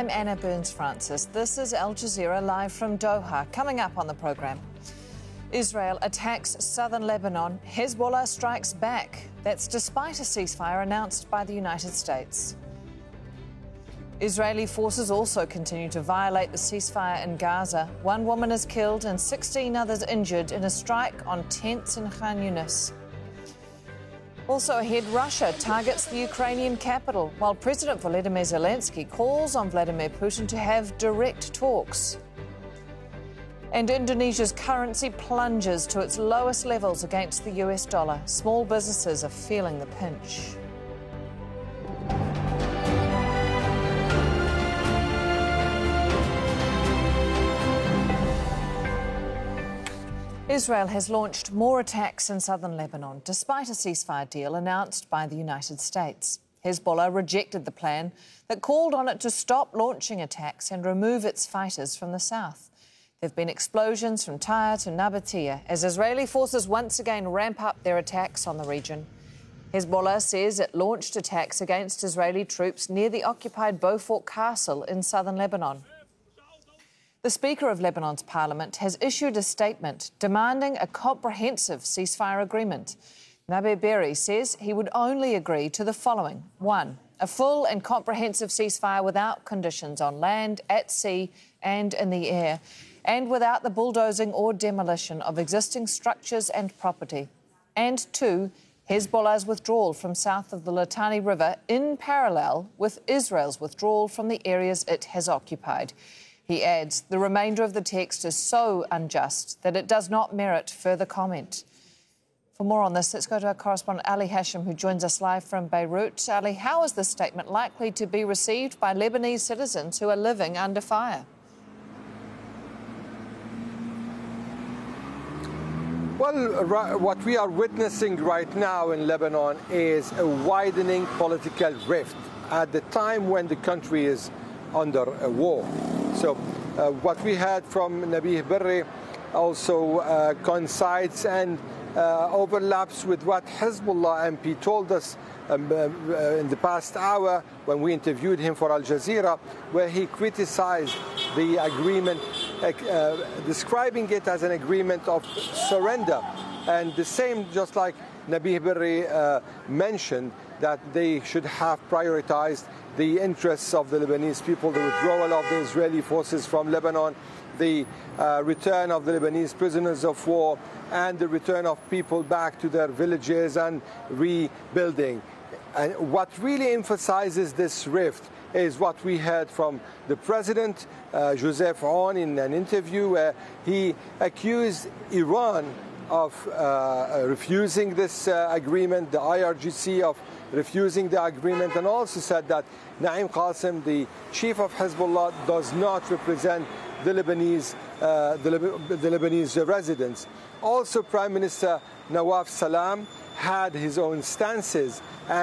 I'm Anna Burns-Francis. This is Al Jazeera live from Doha. Coming up on the programme, Israel attacks southern Lebanon. Hezbollah strikes back. That's despite a ceasefire announced by the United States. Israeli forces also continue to violate the ceasefire in Gaza. One woman is killed and 16 others injured in a strike on tents in Khan Yunis. Also ahead, Russia targets the Ukrainian capital, while President Volodymyr Zelensky calls on Vladimir Putin to have direct talks. And Indonesia's currency plunges to its lowest levels against the US dollar. Small businesses are feeling the pinch. Israel has launched more attacks in southern Lebanon, despite a ceasefire deal announced by the United States. Hezbollah rejected the plan that called on it to stop launching attacks and remove its fighters from the south. There have been explosions from Tyre to Nabatea as Israeli forces once again ramp up their attacks on the region. Hezbollah says it launched attacks against Israeli troops near the occupied Beaufort Castle in southern Lebanon. The Speaker of Lebanon's parliament has issued a statement demanding a comprehensive ceasefire agreement. Nabi Berri says he would only agree to the following. 1. A full and comprehensive ceasefire without conditions on land, at sea and in the air, and without the bulldozing or demolition of existing structures and property. And 2. Hezbollah's withdrawal from south of the Litani River in parallel with Israel's withdrawal from the areas it has occupied. He adds, the remainder of the text is so unjust that it does not merit further comment. For more on this, let's go to our correspondent Ali Hashim, who joins us live from Beirut. Ali, how is this statement likely to be received by Lebanese citizens who are living under fire? Well, what we are witnessing right now in Lebanon is a widening political rift at the time when the country is under a war. So what we heard from Nabi Berri also coincides and overlaps with what Hezbollah MP told us in the past hour when we interviewed him for Al Jazeera, where he criticized the agreement, describing it as an agreement of surrender. And the same, just like Nabi Berri mentioned, that they should have prioritized the interests of the Lebanese people, the withdrawal of the Israeli forces from Lebanon, the return of the Lebanese prisoners of war, and the return of people back to their villages and rebuilding. And what really emphasizes this rift is what we heard from the president, Joseph Aoun, in an interview where he accused Iran of refusing this agreement, the IRGC of refusing the agreement, and also said that Naim Qassem, the chief of Hezbollah, does not represent the Lebanese residents. Also, Prime Minister Nawaf Salam had his own stances.